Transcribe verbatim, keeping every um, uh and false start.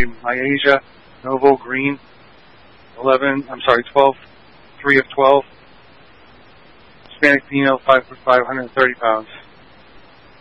my Asia Novo Green, eleven, I'm sorry, twelve, three of twelve. Hispanic female, five foot five, one hundred thirty pounds.